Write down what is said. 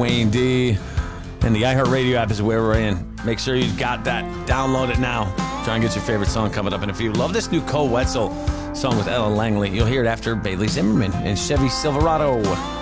Wayne D. And the iHeartRadio app is where we're in. Make sure you got that. Download it now. Try and get your favorite song coming up in a few. Love this new Cole Wetzel song with Ella Langley. You'll hear it after Bailey Zimmerman and Chevy Silverado.